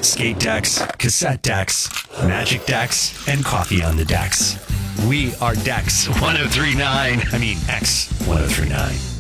skate decks, cassette decks, magic decks, and coffee on the decks. We are Dex 1039. I mean, X 1039.